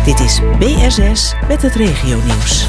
Dit is BSS met het regionieuws.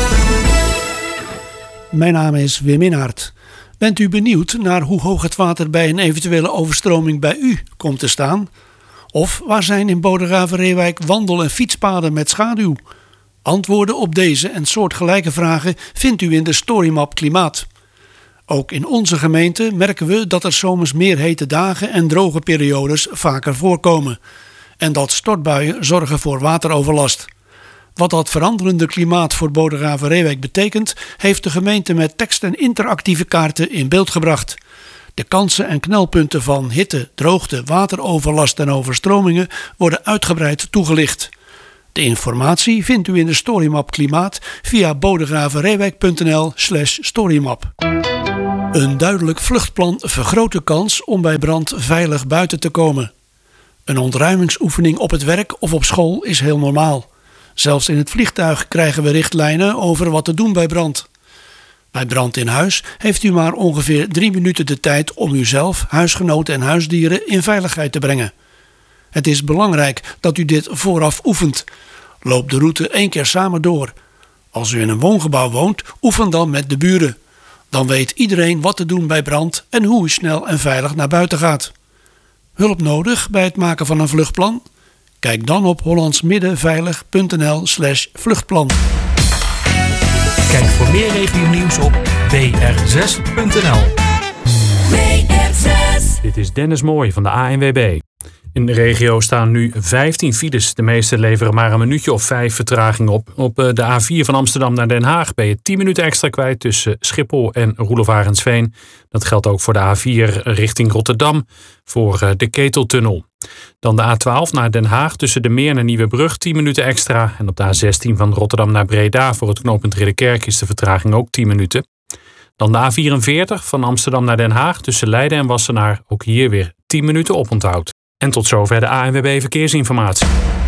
Mijn naam is Wim Inhart. Bent u benieuwd naar hoe hoog het water bij een eventuele overstroming bij u komt te staan? Of waar zijn in Bodegraven-Reewijk wandel- en fietspaden met schaduw? Antwoorden op deze en soortgelijke vragen vindt u in de Storymap Klimaat. Ook in onze gemeente merken we dat er zomers meer hete dagen en droge periodes vaker voorkomen. En dat stortbuien zorgen voor wateroverlast. Wat dat veranderende klimaat voor Bodegraven-Reewijk betekent, heeft de gemeente met tekst en interactieve kaarten in beeld gebracht. De kansen en knelpunten van hitte, droogte, wateroverlast en overstromingen worden uitgebreid toegelicht. De informatie vindt u in de Storymap Klimaat via bodegravenreewijk.nl/storymap. Een duidelijk vluchtplan vergroot de kans om bij brand veilig buiten te komen. Een ontruimingsoefening op het werk of op school is heel normaal. Zelfs in het vliegtuig krijgen we richtlijnen over wat te doen bij brand. Bij brand in huis heeft u maar ongeveer 3 minuten de tijd om uzelf, huisgenoten en huisdieren in veiligheid te brengen. Het is belangrijk dat u dit vooraf oefent. Loop de route 1 keer samen door. Als u in een woongebouw woont, oefen dan met de buren. Dan weet iedereen wat te doen bij brand en hoe u snel en veilig naar buiten gaat. Hulp nodig bij het maken van een vluchtplan? Kijk dan op hollandsmiddenveilig.nl/vluchtplan. Kijk voor meer regionieuws op br6.nl. Dit is Dennis Mooij van de ANWB. In de regio staan nu 15 files. De meeste leveren maar een minuutje of 5 vertraging op. Op de A4 van Amsterdam naar Den Haag ben je 10 minuten extra kwijt tussen Schiphol en Roelof Arendsveen. Dat geldt ook voor de A4 richting Rotterdam voor de Keteltunnel. Dan de A12 naar Den Haag tussen de Meer en Nieuwebrug 10 minuten extra. En op de A16 van Rotterdam naar Breda voor het knooppunt Ridderkerk is de vertraging ook 10 minuten. Dan de A44 van Amsterdam naar Den Haag tussen Leiden en Wassenaar. Ook hier weer 10 minuten oponthoud. En tot zover de ANWB Verkeersinformatie.